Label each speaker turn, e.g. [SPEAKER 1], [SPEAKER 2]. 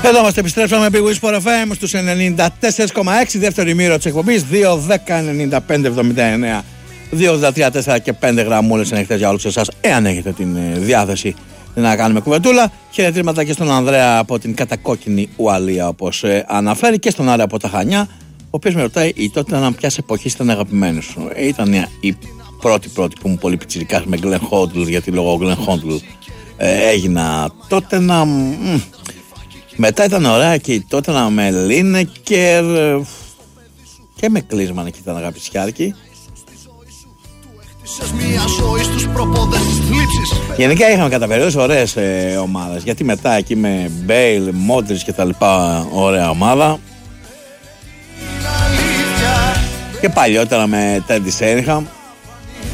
[SPEAKER 1] Εδώ είμαστε, επιστρέψαμε με Big Wins FM στους 94,6, δεύτερο ημίρο της εκπομπής, 2-10-95-79, 2-83-4 και 5 γραμμούλες ανοιχτές για όλους εσάς, εάν έχετε την διάθεση να κάνουμε κουβεντούλα. Χαιρετίσματα και στον Ανδρέα από την κατακόκκινη Ουαλία, όπως αναφέρει, και στον Άρη από τα Χανιά, ο οποίος με ρωτάει η Τότεναμ ποιας εποχής ήταν αγαπημένος σου. Ήταν η πρώτη που μου πολύ πιτσιρικάς με Glenn Hoddle, γιατί λόγω Glenn Hoddle έγινα Τότεναμ. Μετά ήταν ωραία και η Τότεναμ με Λίνεκερ και με Κλίσμαν, εκεί ήταν αγαπησιάρκη. Γενικά είχαμε κατά περίοδους ωραίες ομάδες, γιατί μετά εκεί με Μπέιλ, Μόντριτς και τα λοιπά, ωραία ομάδα. Και παλιότερα με Τέντι Σέριγχαμ.